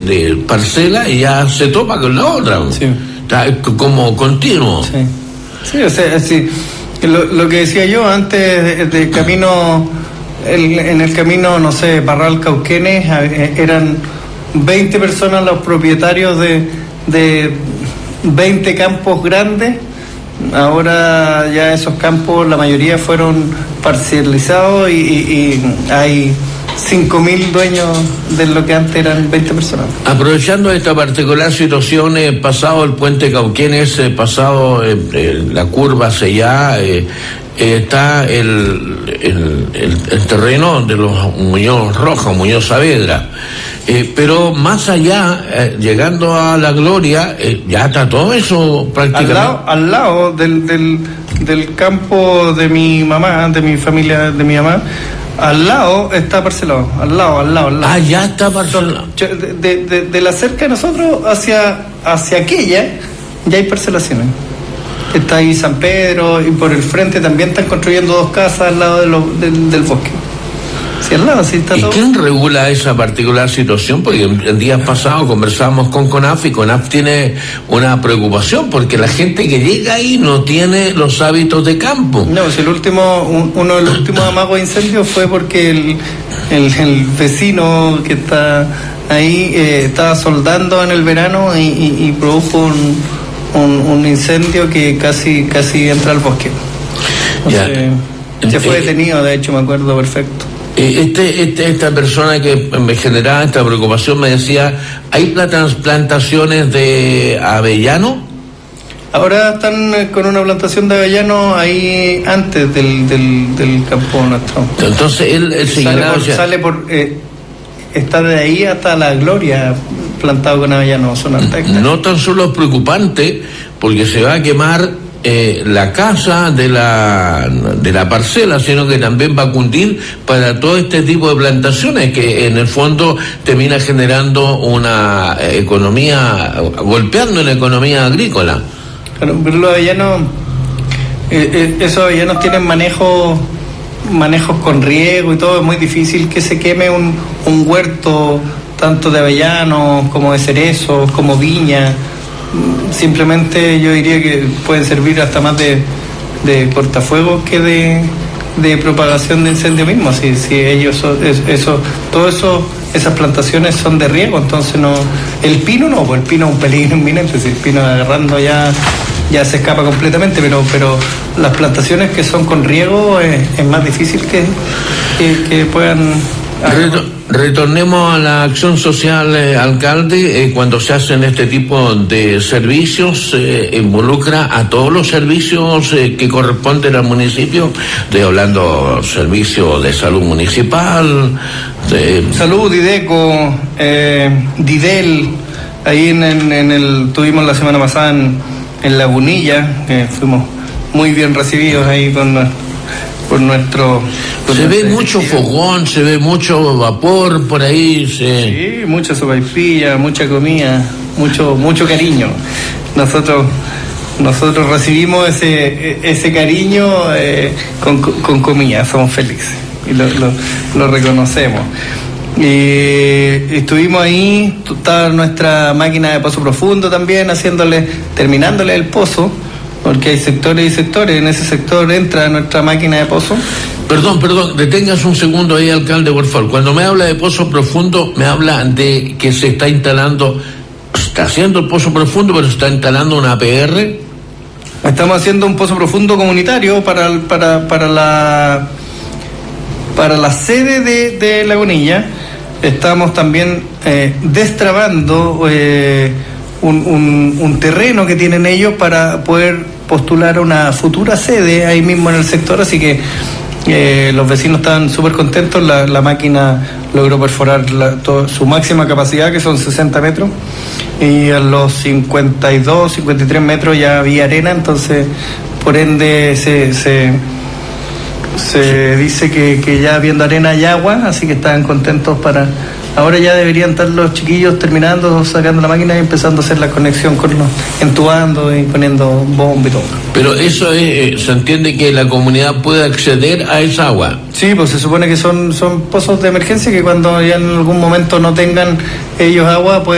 de parcela y ya se topa con la otra. Sí. Está como continuo. Sí, sí, o sea, sí. Lo que decía yo antes de camino, en el camino, no sé, Parral Cauquenes, eran 20 personas los propietarios de 20 campos grandes. Ahora ya esos campos, la mayoría fueron parcializados y hay 5.000 dueños de lo que antes eran 20 personas. Aprovechando esta particular situación, pasado el puente Cauquenes, pasado la curva Sellá, está el terreno de los Muñoz Roja, Muñoz Saavedra. Pero más allá, llegando a La Gloria, ya está todo eso prácticamente. Al lado del campo de mi mamá, de mi familia, de mi mamá, al lado está parcelado, al lado. Ah, ya está parcelado. De la cerca de nosotros hacia aquella, ya hay parcelaciones. Está ahí San Pedro y por el frente también están construyendo 2 casas al lado del bosque. Sí, al lado, sí está ¿Y todo. quién regula esa particular situación? Porque en días pasados conversábamos con CONAF y CONAF tiene una preocupación porque la gente que llega ahí no tiene los hábitos de campo. No, si uno de los últimos amagos de incendios fue porque el vecino que está ahí estaba soldando en el verano y produjo un incendio que casi entra al bosque. Entonces, se fue detenido, de hecho, me acuerdo perfecto. Esta persona que me generaba esta preocupación me decía, ¿hay plantaciones de avellano? Ahora están con una plantación de avellano ahí antes del campo nuestro. Entonces él señalaba... Está de ahí hasta La Gloria plantado con avellano, son altas hectáreas. No tan solo es preocupante porque se va a quemar la casa de la parcela, sino que también va a cundir para todo este tipo de plantaciones que en el fondo termina generando una economía, golpeando la economía agrícola. Claro, pero los avellanos, esos avellanos tienen manejos con riego y todo, es muy difícil que se queme un huerto tanto de avellanos como de cerezos, como viña. Simplemente yo diría que pueden servir hasta más de cortafuegos que de propagación de incendio mismo. Si ellos esas plantaciones son de riego, entonces no. El pino no, pues el pino es un peligro inminente. Si el pino agarrando ya se escapa completamente, pero las plantaciones que son con riego es más difícil que puedan. Retornemos a la acción social, alcalde. Cuando se hacen este tipo de servicios, involucra a todos los servicios que corresponden al municipio. Estoy hablando servicios de salud municipal, salud, Dideco, Didel. Ahí tuvimos la semana pasada en Lagunilla, fuimos muy bien recibidos ahí por nuestro... Se ve mucho fogón, se ve mucho vapor por ahí. Sí, mucha sopaipilla, mucha comida, mucho cariño. Nosotros recibimos ese cariño con comida, somos felices y lo reconocemos. Y estuvimos ahí, estaba nuestra máquina de pozo profundo también terminándole el pozo, porque hay sectores y sectores. En ese sector entra nuestra máquina de pozo. Perdón, detengas un segundo ahí, alcalde, por favor. Cuando me habla de pozo profundo, me habla de que se está haciendo el pozo profundo, pero se está instalando una APR. Estamos haciendo un pozo profundo comunitario para la sede de Lagunilla. Estamos también destrabando un terreno que tienen ellos para poder postular a una futura sede ahí mismo en el sector, así que los vecinos estaban súper contentos. La máquina logró perforar su máxima capacidad, que son 60 metros, y a los 52, 53 metros ya había arena, entonces por ende se dice que ya habiendo arena hay agua, así que estaban contentos ahora ya deberían estar los chiquillos terminando, sacando la máquina y empezando a hacer la conexión entubando y poniendo bomba y todo. Pero eso se entiende que la comunidad puede acceder a esa agua. Sí, pues se supone que son pozos de emergencia que cuando ya en algún momento no tengan ellos agua, pues